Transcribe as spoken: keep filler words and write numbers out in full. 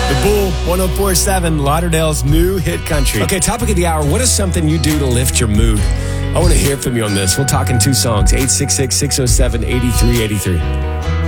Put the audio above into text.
The Bull, one oh four point seven, Lauderdale's new hit country. Okay, topic of the hour. What is something you do to lift your mood? I want to hear from you on this. We'll talk in two songs. eight six six, six oh seven, eight three eight three.